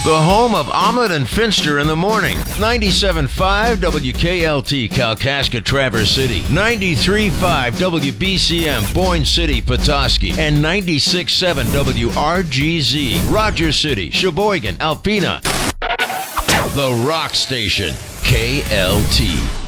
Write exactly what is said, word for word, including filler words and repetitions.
The home of Ahmed and Finster in the morning. ninety-seven point five W K L T Kalkaska Traverse City. ninety-three point five W B C M Boyne City Petoskey. And ninety-six point seven W R G Z Rogers City, Sheboygan, Alpena. The Rock Station. K L T.